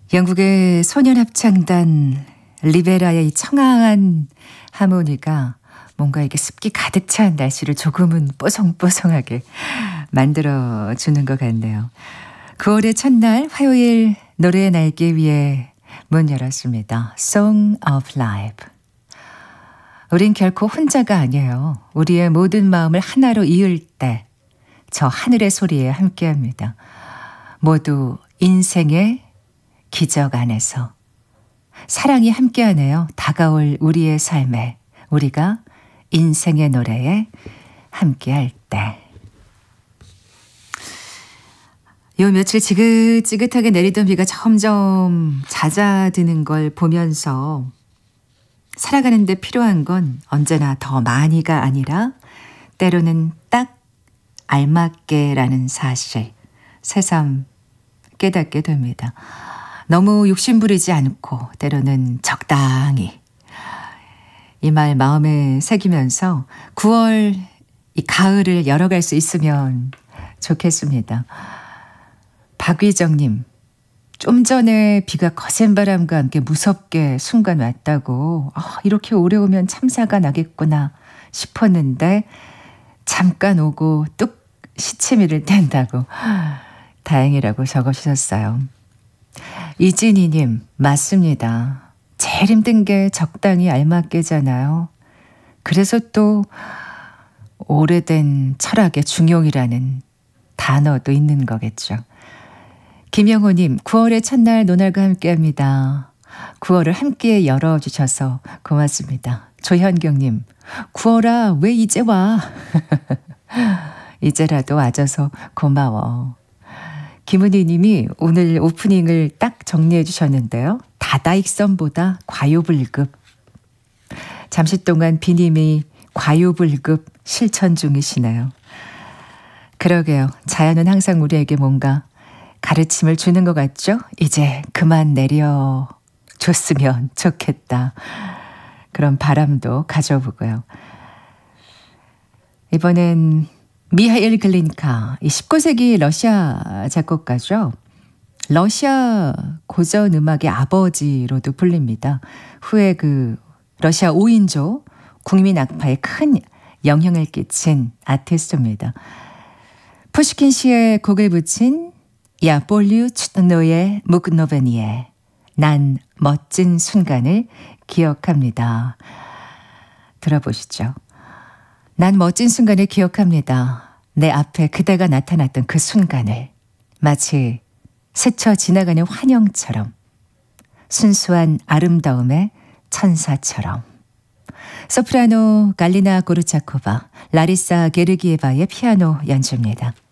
영국의 소년합창단 리베라의 이 청아한 하모니가 뭔가 이게 습기 가득 찬 날씨를 조금은 뽀송뽀송하게 만들어주는 것 같네요. 9월의 첫날 화요일 노래의 날개 위에 문 열었습니다. Song of Life. 우린 결코 혼자가 아니에요. 우리의 모든 마음을 하나로 이을 때 저 하늘의 소리에 함께합니다. 모두 인생의 기적 안에서 사랑이 함께하네요. 다가올 우리의 삶에 우리가 인생의 노래에 함께할 때. 요 며칠 지긋지긋하게 내리던 비가 점점 잦아드는 걸 보면서 살아가는 데 필요한 건 언제나 더 많이가 아니라 때로는 딱 알맞게라는 사실 새삼 깨닫게 됩니다. 너무 욕심부리지 않고 때로는 적당히 이 말 마음에 새기면서 9월 이 가을을 열어갈 수 있으면 좋겠습니다. 박위정님, 좀 전에 비가 거센 바람과 함께 무섭게 순간 왔다고 이렇게 오래 오면 참사가 나겠구나 싶었는데 잠깐 오고 뚝 시치미를 뗀다고 다행이라고 적어주셨어요. 이진희님, 맞습니다. 제일 힘든 게 적당히 알맞게잖아요. 그래서 또 오래된 철학의 중용이라는 단어도 있는 거겠죠. 김영호님, 9월의 첫날 노날과 함께합니다. 9월을 함께 열어주셔서 고맙습니다. 조현경님, 9월아 왜 이제 와? 이제라도 와줘서 고마워. 김은희 님이 오늘 오프닝을 딱 정리해 주셨는데요. 다다익선보다 과요불급. 잠시 동안 비님이 과요불급 실천 중이시네요. 그러게요. 자연은 항상 우리에게 뭔가 가르침을 주는 것 같죠? 이제 그만 내려줬으면 좋겠다. 그런 바람도 가져보고요. 이번엔 미하일 글린카, 이 19세기 러시아 작곡가죠. 러시아 고전 음악의 아버지로도 불립니다. 후에 그 러시아 5인조 국민 악파에 큰 영향을 끼친 아티스트입니다. 푸시킨 시에 곡을 붙인 야 볼류 추노의 묵노베니에 난 멋진 순간을 기억합니다. 들어보시죠. 난 멋진 순간을 기억합니다. 내 앞에 그대가 나타났던 그 순간을 마치 스쳐 지나가는 환영처럼 순수한 아름다움의 천사처럼. 소프라노 갈리나 고르차코바, 라리사 게르기에바의 피아노 연주입니다.